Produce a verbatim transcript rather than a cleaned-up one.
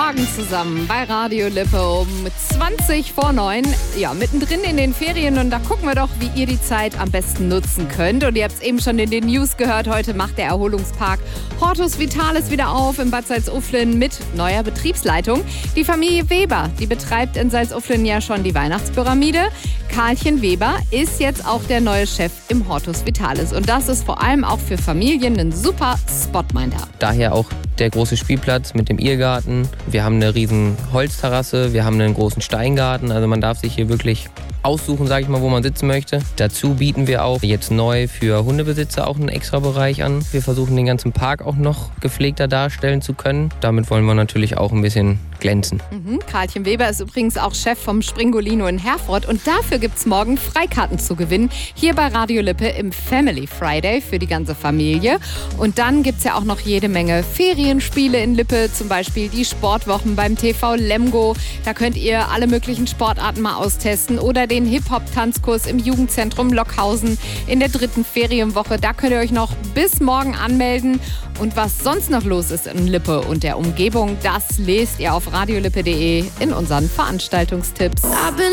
Morgen zusammen bei Radio Lippe um zwanzig vor neun. Ja, mittendrin in den Ferien und da gucken wir doch, wie ihr die Zeit am besten nutzen könnt. Und ihr habt es eben schon in den News gehört, heute macht der Erholungspark Hortus Vitalis wieder auf in Bad Salzuflen mit neuer Betriebsleitung. Die Familie Weber, die betreibt in Salzuflen ja schon die Weihnachtspyramide. Karlchen Weber ist jetzt auch der neue Chef im Hortus Vitalis. Und das ist vor allem auch für Familien ein super Spot, meint er. Daher auch der große Spielplatz mit dem Irrgarten. Wir haben eine riesen Holzterrasse, wir haben einen großen Steingarten. Also man darf sich hier wirklich aussuchen, sage ich mal, wo man sitzen möchte. Dazu bieten wir auch jetzt neu für Hundebesitzer auch einen extra Bereich an. Wir versuchen den ganzen Park auch noch gepflegter darstellen zu können. Damit wollen wir natürlich auch ein bisschen glänzen. Mhm. Karlchen Weber ist übrigens auch Chef vom Springolino in Herford und dafür gibt es morgen Freikarten zu gewinnen. Hier bei Radio Lippe im Family Friday für die ganze Familie. Und dann gibt es ja auch noch jede Menge Ferienspiele in Lippe, zum Beispiel die Sportwochen beim T V Lemgo. Da könnt ihr alle möglichen Sportarten mal austesten oder den Hip-Hop-Tanzkurs im Jugendzentrum Lockhausen in der dritten Ferienwoche. Da könnt ihr euch noch bis morgen anmelden. Und was sonst noch los ist in Lippe und der Umgebung, das lest ihr auf radiolippe punkt de in unseren Veranstaltungstipps.